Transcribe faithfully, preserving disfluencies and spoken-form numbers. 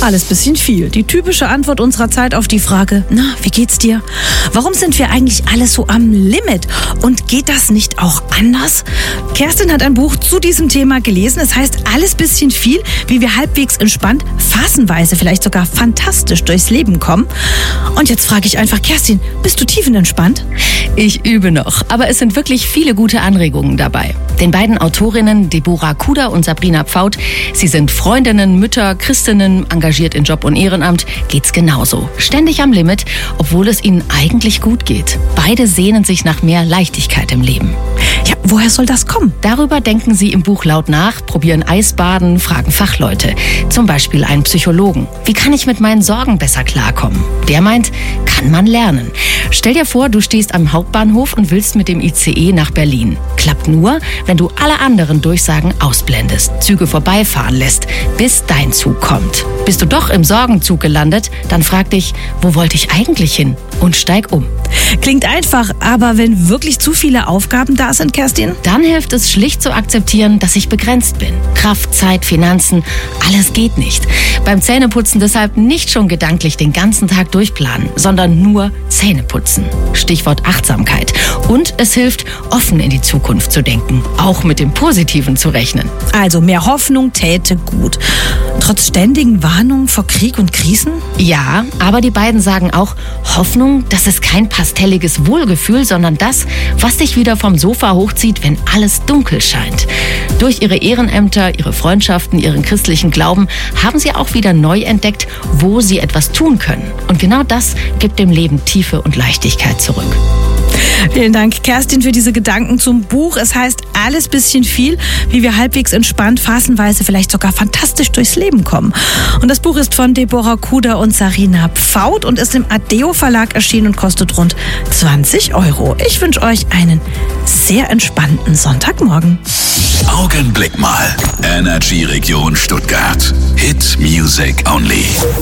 Alles bisschen viel. Die typische Antwort unserer Zeit auf die Frage, na, wie geht's dir? Warum sind wir eigentlich alle so am Limit? Und geht das nicht auch anders? Kerstin hat ein Buch zu diesem Thema gelesen. Es heißt Alles bisschen viel, wie wir halbwegs entspannt, phasenweise vielleicht sogar fantastisch durchs Leben kommen. Und jetzt frage ich einfach, Kerstin, bist du tiefenentspannt? Ich übe noch, aber es sind wirklich viele gute Anregungen dabei. Den beiden Autorinnen Deborah Kuder und Sabrina Pfaut, sie sind Freundinnen, Mütter, Christinnen, engagiert in Job und Ehrenamt, geht's genauso. Ständig am Limit, obwohl es ihnen eigentlich gut geht. Beide sehnen sich nach mehr Leichtigkeit im Leben. Ja, woher soll das kommen? Darüber denken sie im Buch laut nach, probieren Eisbaden, fragen Fachleute. Zum Beispiel einen Psychologen. Wie kann ich mit meinen Sorgen besser klarkommen? Der meint, kann man lernen. Stell dir vor, du stehst am Hauptbahnhof und willst mit dem I C E nach Berlin. Klappt nur, wenn du alle anderen Durchsagen ausblendest, Züge vorbeifahren lässt, bis dein Zug kommt. Bist du doch im Sorgenzug gelandet, dann frag dich, wo wollte ich eigentlich hin? Und steig um. Klingt einfach, aber wenn wirklich zu viele Aufgaben da sind, Kerstin? Dann hilft es schlicht zu akzeptieren, dass ich begrenzt bin. Kraft, Zeit, Finanzen, alles geht nicht. Beim Zähneputzen deshalb nicht schon gedanklich den ganzen Tag durchplanen, sondern nur Zähne putzen. Stichwort Achtsamkeit. Und es hilft, offen in die Zukunft zu denken, auch mit dem Positiven zu rechnen. Also mehr Hoffnung täte gut. Trotz ständigen Warnungen vor Krieg und Krisen? Ja, aber die beiden sagen auch, Hoffnung, das ist kein pastelliges Wohlgefühl, sondern das, was dich wieder vom Sofa hochzieht, wenn alles dunkel scheint. Durch ihre Ehrenämter, ihre Freundschaften, ihren christlichen Glauben haben sie auch wieder neu entdeckt, wo sie etwas tun können. Und genau das gibt dem Leben Tiefe und Leichtigkeit zurück. Vielen Dank, Kerstin, für diese Gedanken zum Buch. Es heißt Alles bisschen viel, wie wir halbwegs entspannt, phasenweise vielleicht sogar fantastisch durchs Leben kommen. Und das Buch ist von Deborah Kuder und Sabrina Pfaut und ist im Adeo Verlag erschienen und kostet rund zwanzig Euro. Ich wünsche euch einen sehr entspannten Sonntagmorgen. Augenblick mal. Energy Region Stuttgart. Hit Music Only.